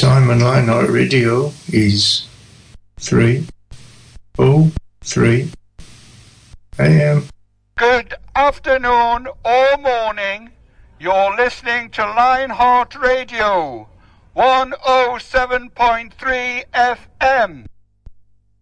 time on Lionheart Radio is 3:03 a.m. Good afternoon or morning. You're listening to Lionheart Radio, 107.3 FM.